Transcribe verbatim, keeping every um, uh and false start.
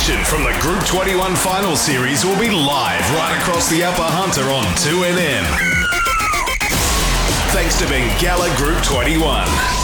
action from the Group twenty-one Final Series will be live right across the Upper Hunter on two N M. Thanks to Bengalla Group twenty-one.